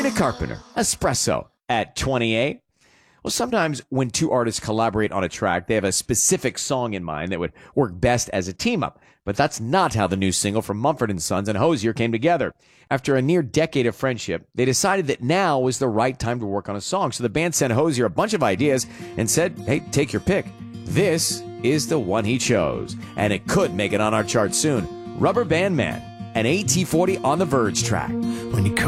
Sabrina Carpenter, Espresso, at 28. Well, sometimes when two artists collaborate on a track, they have a specific song in mind that would work best as a team-up. But that's not how the new single from Mumford & Sons and Hozier came together. After a near decade of friendship, they decided that now was the right time to work on a song. So the band sent Hozier a bunch of ideas and said, hey, take your pick. This is the one he chose, and it could make it on our chart soon. Rubber Band Man, an AT-40 on the Verge track. When you